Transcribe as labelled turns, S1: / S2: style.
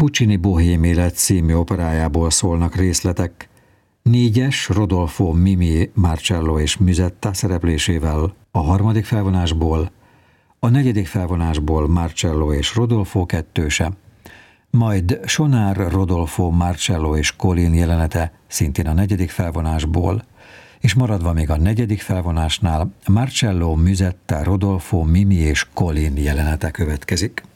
S1: Puccini Bohém élet című operájából szólnak részletek, 4-es Rodolfo Mimi, Marcello és Musetta szereplésével a harmadik felvonásból, a negyedik felvonásból Marcello és Rodolfo kettőse, majd Sonár, Rodolfo, Marcello és Colin jelenete szintén a negyedik felvonásból, és maradva még a negyedik felvonásnál Marcello, Musetta, Rodolfo, Mimi és Colin jelenete következik.